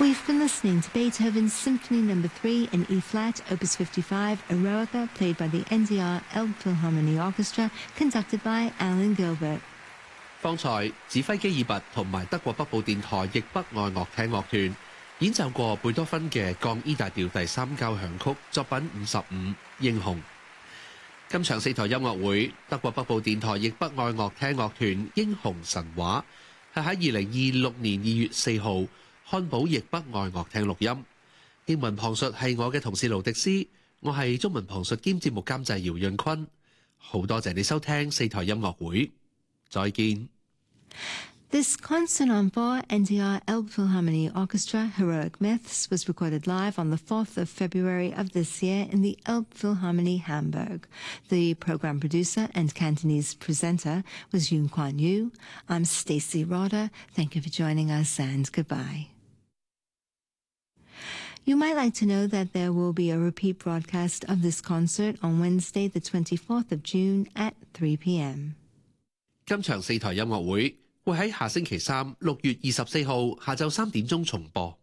We've been listening to Beethoven's Symphony No. 3 in E-flat, Opus 55, Eroica, played by the NDR Elbphilharmonie Orchestra, conducted by Alan Gilbert. 方才指揮基爾拔同埋德國北部電台譯北愛樂廳樂團演奏過貝多芬嘅降 E 大調第3交響曲作品55《英雄》。今場4台音樂會，德國北部電台譯北愛樂廳樂團《英雄神話》係喺2026年2月4號漢堡譯北愛樂廳錄音。英文旁述係我嘅同事盧迪斯，我係中文旁述兼節目監製姚潤坤。好多謝你收聽4台音樂會，再見。 This concert on for NDR Elbphilharmonie Orchestra, Heroic Myths, was recorded live on the 4th of February of this year in the Elbphilharmonie Hamburg. The program producer and Cantonese presenter was Yoon Kwan Yu. I'm Stacey Roder. Thank you for joining us and goodbye. You might like to know that there will be a repeat broadcast of this concert on Wednesday, the 24th of June at 3 p.m. 今場4台音樂會會喺下星期三6月24號下晝3點鐘重播。